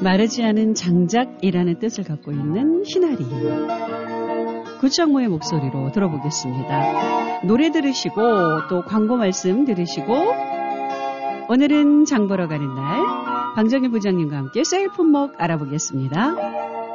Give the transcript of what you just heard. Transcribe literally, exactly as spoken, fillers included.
마르지 않은 장작이라는 뜻을 갖고 있는 희나리. 구창모의 목소리로 들어보겠습니다. 노래 들으시고 또 광고 말씀 들으시고 오늘은 장 보러 가는 날 방정일 부장님과 함께 셀 품목 알아보겠습니다.